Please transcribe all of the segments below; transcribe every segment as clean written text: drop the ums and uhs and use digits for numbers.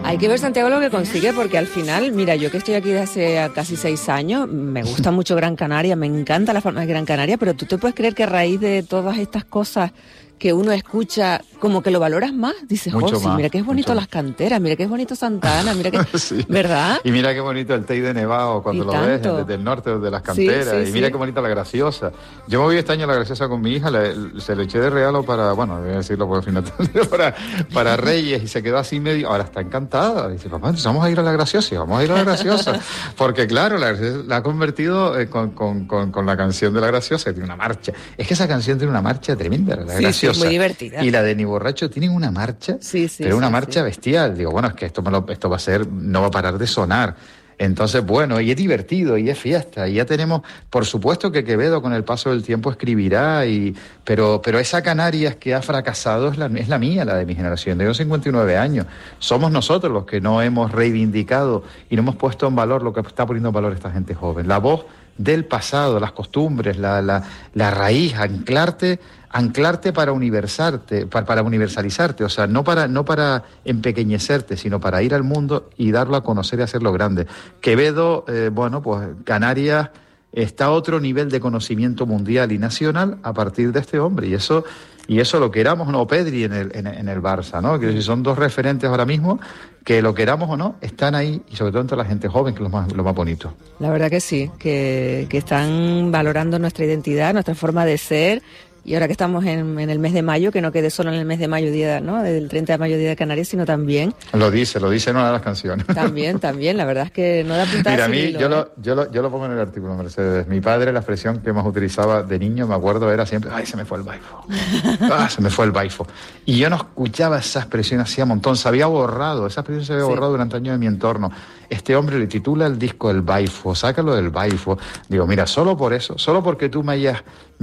Hay que ver, Santiago, lo que consigue, porque al final, mira, yo que estoy aquí desde hace casi 6 años, me gusta mucho Gran Canaria, me encanta la forma de Gran Canaria, pero tú te puedes creer que a raíz de todas estas cosas que uno escucha, como que lo valoras más, dices, mucho sí, más, mira qué es bonito las canteras, mira qué es bonito Santa Ana, mira qué... Sí. ¿Verdad? Y mira qué bonito el Teide Nevado cuando Y lo tanto. ves desde el norte, desde las canteras, Sí, sí, y mira sí. qué bonita la Graciosa. Yo me voy este año a la Graciosa con mi hija, se lo eché de regalo para, bueno, voy a decirlo porque al final, para Reyes, y se quedó así medio, ahora está encantada, dice, papá, entonces vamos a ir a la Graciosa, vamos a ir a la Graciosa, porque claro, la ha convertido con la canción de la Graciosa, que tiene una marcha, es que esa canción tiene una marcha tremenda, la Graciosa. Sí, muy divertida. Y la de Ni Borracho tienen una marcha, pero una marcha bestial. Digo, bueno, es que esto va a ser, no va a parar de sonar. Entonces, bueno, y es divertido, y es fiesta, y ya tenemos, por supuesto que Quevedo con el paso del tiempo escribirá, pero esa Canarias que ha fracasado es la mía, la de mi generación. Tengo 59 años. Somos nosotros los que no hemos reivindicado y no hemos puesto en valor lo que está poniendo en valor esta gente joven. La voz del pasado, las costumbres, la raíz, anclarte para universalizarte, o sea, no para empequeñecerte, sino para ir al mundo y darlo a conocer y hacerlo grande. Quevedo, bueno, pues Canarias está a otro nivel de conocimiento mundial y nacional a partir de este hombre, y eso lo queramos o no, Pedri en el Barça, ¿no? Que son dos referentes ahora mismo que lo queramos o no, están ahí, y sobre todo entre la gente joven, que es lo más bonito. La verdad que sí, que están valorando nuestra identidad, nuestra forma de ser. Y ahora que estamos en el mes de mayo, que no quede solo en el mes de mayo, día, ¿no?, del 30 de mayo, Día de Canarias, sino también... Lo dice en una de las canciones. También, la verdad es que no da puntada. Mira, a mí, hilo, yo lo pongo en el artículo, Mercedes. Mi padre, la expresión que más utilizaba de niño, me acuerdo, era siempre, ¡ay, se me fue el baifo! Se me fue el baifo. Y yo no escuchaba esa expresión hacía un montón, esa expresión se había borrado durante años de mi entorno. Este hombre le titula el disco El Baifo, sácalo del baifo. Digo, mira, solo por eso, solo porque tú me hayas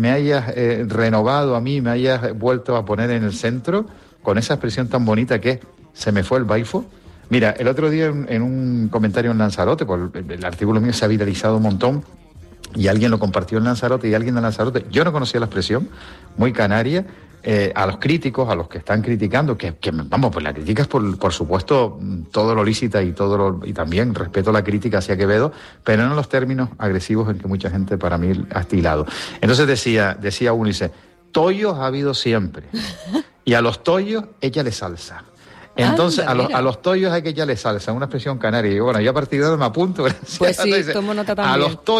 renovado a mí, me hayas vuelto a poner en el centro, con esa expresión tan bonita que se me fue el baifo. Mira, el otro día en un comentario en Lanzarote, el artículo mío se ha viralizado un montón, y alguien lo compartió en Lanzarote, y alguien de Lanzarote, yo no conocía la expresión, muy canaria, a los críticos, a los que están criticando, que vamos, pues la crítica es por supuesto todo lo lícita y y también respeto la crítica hacia Quevedo, pero no en los términos agresivos en que mucha gente para mí ha estilado. Entonces decía uno, dice, tollos ha habido siempre, y a los tollos échale salsa. Entonces, a los tollos hay que echarle salsa, una expresión canaria. Y bueno, yo a partir de ahora me apunto. Pues sí, tomo nota también.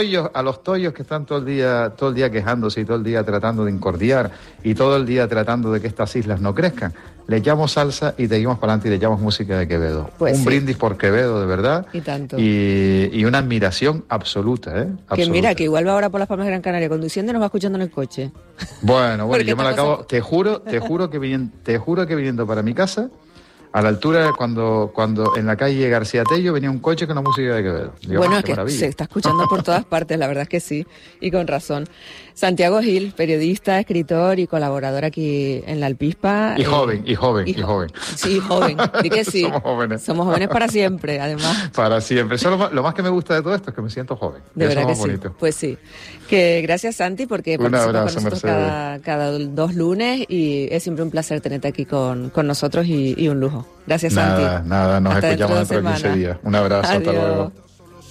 A los tollos que están todo el día quejándose y todo el día tratando de incordiar y todo el día tratando de que estas islas no crezcan, le echamos salsa y seguimos para adelante y le echamos música de Quevedo. Pues un brindis por Quevedo, de verdad. Y tanto. Y una admiración absoluta, ¿eh? Absoluta. Que mira, que igual va ahora por las Palmas de Gran Canaria conduciendo y nos va escuchando en el coche. Bueno, yo me la acabo... Te juro que viniendo para mi casa... A la altura, cuando en la calle García Tello venía un coche con la música de Quevedo. Digo, bueno, es que maravilla. se está escuchando por todas partes, la verdad es que sí, y con razón. Santiago Gil, periodista, escritor y colaborador aquí en La Alpispa. Y joven. Sí, joven, di que sí. Somos jóvenes para siempre, además. Para siempre. Eso es lo más que me gusta de todo esto, es que me siento joven. De verdad que sí. Bonito. Pues sí. Que gracias, Santi, porque participas con nosotros cada 2 lunes, y es siempre un placer tenerte aquí con nosotros y un lujo. Gracias, Santi. Nada, nos hasta escuchamos dentro de 2 dentro de 15 días. Un abrazo, Adiós. hasta luego.